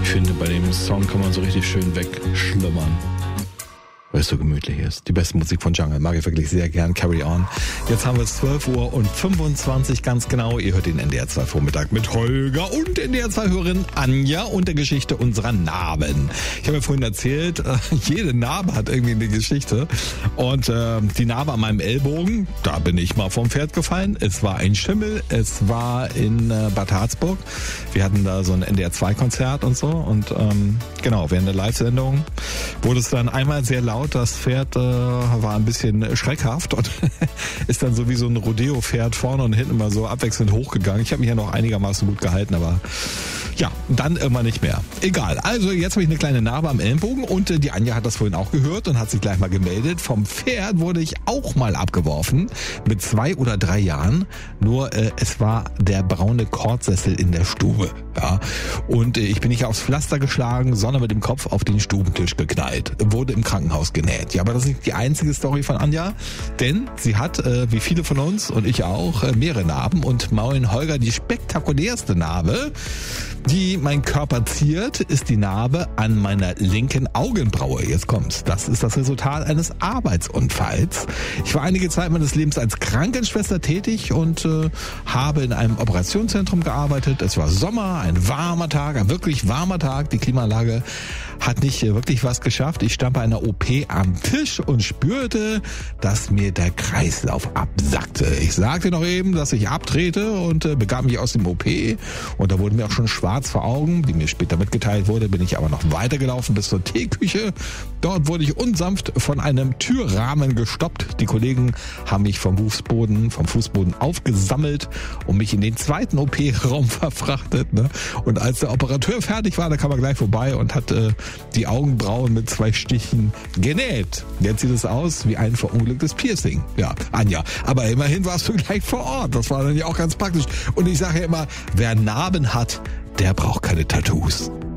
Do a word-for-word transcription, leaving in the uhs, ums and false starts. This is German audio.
finde, bei dem Song kann man so richtig schön wegschlummern, weil es so gemütlich ist. Die beste Musik von Jungle mag ich wirklich sehr gern. Carry On. Jetzt haben wir es zwölf Uhr und fünfundzwanzig ganz genau. Ihr hört den N D R zwei Vormittag mit Holger und N D R zwei Hörerin Anja und der Geschichte unserer Narben. Ich habe ja vorhin erzählt, jede Narbe hat irgendwie eine Geschichte. Und äh, die Narbe an meinem Ellbogen, da bin ich mal vom Pferd gefallen. Es war ein Schimmel. Es war in äh, Bad Harzburg. Wir hatten da so ein N D R zwei Konzert und so. Und ähm, genau, während der Live-Sendung wurde es dann einmal sehr laut. Das Pferd äh, war ein bisschen schreckhaft und ist dann so wie so ein Rodeo-Pferd vorne und hinten mal so abwechselnd hochgegangen. Ich habe mich ja noch einigermaßen gut gehalten, aber ja, dann irgendwann nicht mehr. Egal, also jetzt habe ich eine kleine Narbe am Ellenbogen und äh, die Anja hat das vorhin auch gehört und hat sich gleich mal gemeldet. Vom Pferd wurde ich auch mal abgeworfen mit zwei oder drei Jahren, nur äh, es war der braune Kordsessel in der Stube. Ja. Und äh, ich bin nicht aufs Pflaster geschlagen, sondern mit dem Kopf auf den Stubentisch geknallt. Wurde im Krankenhaus genäht. Ja, aber das ist nicht die einzige Story von Anja, denn sie hat, äh, wie viele von uns und ich auch, äh, mehrere Narben und Mauln Holger die spektakulärste Narbe, die mein Körper ziert, ist die Narbe an meiner linken Augenbraue. Jetzt kommt's. Das ist das Resultat eines Arbeitsunfalls. Ich war einige Zeit meines Lebens als Krankenschwester tätig und äh, habe in einem Operationszentrum gearbeitet. Es war Sommer, ein warmer Tag, ein wirklich warmer Tag. Die Klimaanlage hat nicht äh, wirklich was geschafft. Ich stand bei einer O P am Tisch und spürte, dass mir der Kreislauf absackte. Ich sagte noch eben, dass ich abtrete und äh, begab mich aus dem O P und da wurden mir auch schon schwarz vor Augen. Wie mir später mitgeteilt wurde, bin ich aber noch weitergelaufen bis zur Teeküche. Dort wurde ich unsanft von einem Türrahmen gestoppt. Die Kollegen haben mich vom Fußboden, vom Fußboden aufgesammelt und mich in den zweiten O P-Raum verfrachtet. Ne? Und als der Operateur fertig war, da kam er gleich vorbei und hat äh, die Augenbrauen mit zwei Stichen genäht. Jetzt sieht es aus wie ein verunglücktes Piercing. Ja, Anja. Aber immerhin warst du gleich vor Ort. Das war dann ja auch ganz praktisch. Und ich sage ja immer, wer Narben hat, der braucht keine Tattoos.